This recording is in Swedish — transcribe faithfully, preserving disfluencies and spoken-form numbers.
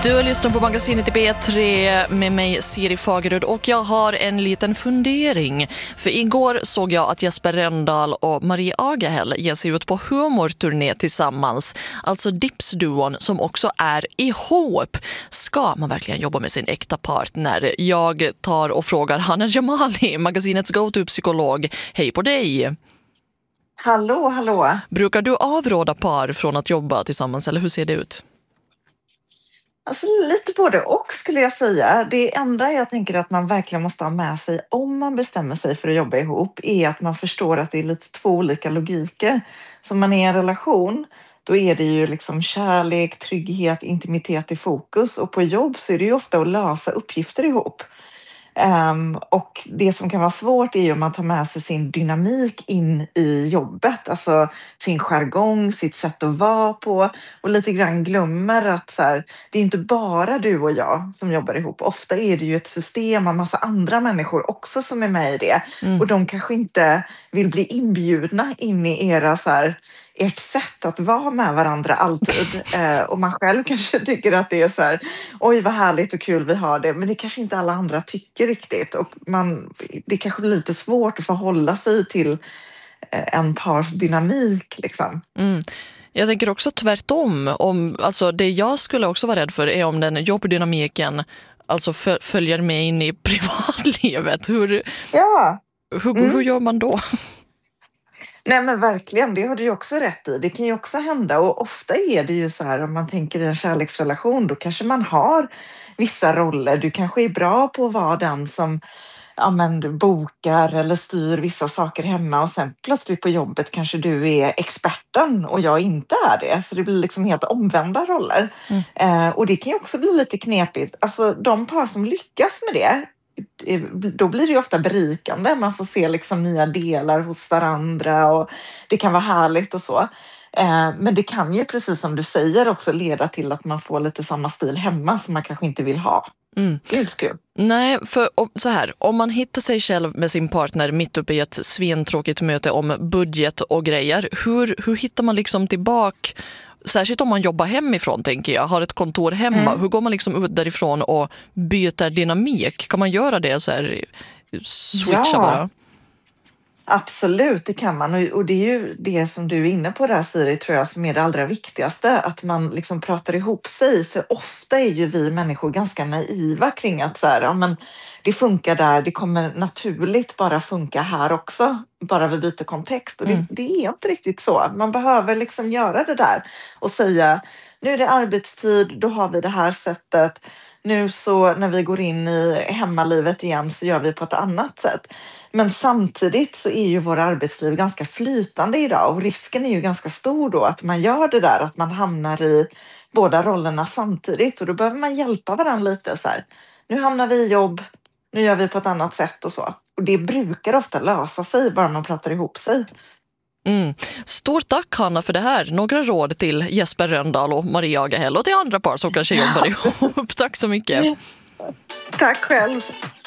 Du lyssnar på magasinet i B tre med mig Siri Fagerud och jag har en liten fundering. För igår såg jag att Jesper Rönndahl och Marie Agahäll ger sig ut på humorturné tillsammans. Alltså Dips-duon som också är ihop. Ska man verkligen jobba med sin äkta partner? Jag tar och frågar Hanna Jamali, magasinets go-to-psykolog. Hej på dig! Hallå, hallå! Brukar du avråda par från att jobba tillsammans eller hur ser det ut? Alltså lite både och skulle jag säga. Det enda jag tänker att man verkligen måste ha med sig om man bestämmer sig för att jobba ihop är att man förstår att det är lite två olika logiker. Så om man är i en relation, då är det ju liksom kärlek, trygghet, intimitet i fokus. Och på jobb så är det ju ofta att lösa uppgifter ihop. Um, och det som kan vara svårt är ju om man tar med sig sin dynamik in i jobbet, alltså sin jargong, sitt sätt att vara på och lite grann glömmer att så här, det är inte bara du och jag som jobbar ihop. Ofta är det ju ett system av massa andra människor också som är med i det mm. och de kanske inte vill bli inbjudna in i era så här, ert sätt att vara med varandra alltid. Eh, och man själv kanske tycker att det är så här, oj vad härligt och kul vi har det. Men det kanske inte alla andra tycker riktigt. Och man, det kanske blir lite svårt att förhålla sig till eh, en pars dynamik liksom. Mm. Jag tänker också tvärtom. Om, alltså det jag skulle också vara rädd för är om den jobbdynamiken alltså följer med in i privatlivet. Hur, ja. hur, mm. hur gör man då? Nej men verkligen, det har du ju också rätt i. Det kan ju också hända och ofta är det ju så här om man tänker i en kärleksrelation då kanske man har vissa roller. Du kanske är bra på att vara den som ja, men, bokar eller styr vissa saker hemma och sen plötsligt på jobbet kanske du är experten och jag inte är det. Så det blir liksom helt omvända roller. Mm. Eh, och det kan ju också bli lite knepigt. Alltså de par som lyckas med det, då blir det ju ofta berikande. Man får se liksom nya delar hos varandra och det kan vara härligt och så. Men det kan ju precis som du säger också leda till att man får lite samma stil hemma som man kanske inte vill ha. Mm. Det är inte skruv. Nej, för så här, om man hittar sig själv med sin partner mitt uppe i ett svintråkigt möte om budget och grejer, hur, hur hittar man liksom tillbaka? Särskilt om man jobbar hemifrån tänker jag, har ett kontor hemma. Mm. Hur går man liksom ut därifrån och byter dynamik? Kan man göra det så här, switcha ja, bara? Absolut, det kan man. Och det är ju det som du är inne på där Siri tror jag som är det allra viktigaste. Att man liksom pratar ihop sig. För ofta är ju vi människor ganska naiva kring att så här, ja, men det funkar där, det kommer naturligt bara funka här också. Bara vi byter kontext. Och det, mm. det är inte riktigt så. Man behöver liksom göra det där och säga nu är det arbetstid, då har vi det här sättet. Nu så när vi går in i hemmalivet igen så gör vi på ett annat sätt. Men samtidigt så är ju våra arbetsliv ganska flytande idag och risken är ju ganska stor då att man gör det där att man hamnar i båda rollerna samtidigt och då behöver man hjälpa varandra lite så här. Nu hamnar vi i jobb, nu gör vi på ett annat sätt och så. Och det brukar ofta lösa sig bara man pratar ihop sig. Mm. Stort tack Hanna för det här. Några råd till Jesper Rönndahl och Maria Agahäll och till andra par som kanske jobbar ihop. Tack så mycket. Tack själv.